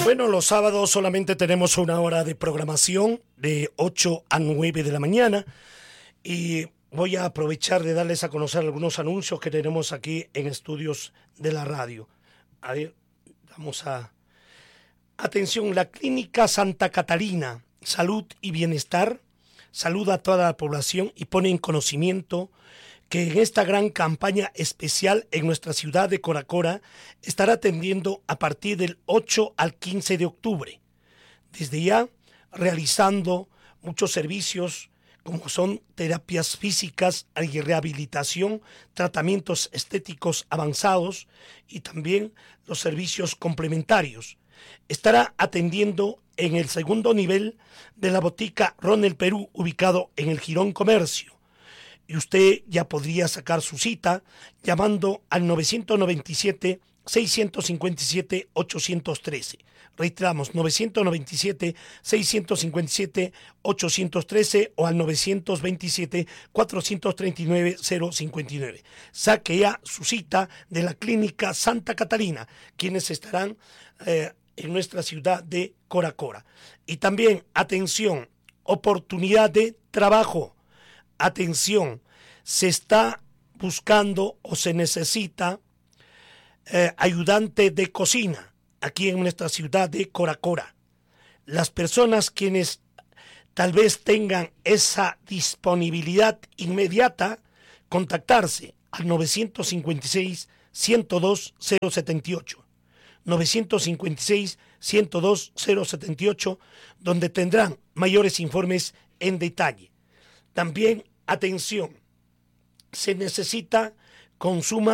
Bueno, los sábados solamente tenemos una hora de programación de 8 a 9 de la mañana y voy a aprovechar de darles a conocer algunos anuncios que tenemos aquí en estudios de la radio. A ver, vamos a... Atención, la Clínica Santa Catalina, Salud y Bienestar, saluda a toda la población y pone en conocimiento que en esta gran campaña especial en nuestra ciudad de Coracora estará atendiendo a partir del 8 al 15 de octubre. Desde ya realizando muchos servicios como son terapias físicas y rehabilitación, tratamientos estéticos avanzados y también los servicios complementarios. Estará atendiendo en el segundo nivel de la botica Ronel Perú, ubicado en el Jirón Comercio. Y usted ya podría sacar su cita llamando al 997-657-813. Reiteramos, 997-657-813 o al 927-439-059. Saque ya su cita de la Clínica Santa Catalina, quienes estarán en nuestra ciudad de Coracora. Y también, atención, oportunidad de trabajo. Atención, se está buscando o se necesita ayudante de cocina aquí en nuestra ciudad de Coracora. Las personas quienes tal vez tengan esa disponibilidad inmediata, contactarse al 956-102-078. 956-102-078, donde tendrán mayores informes en detalle. También, atención, se necesita consuma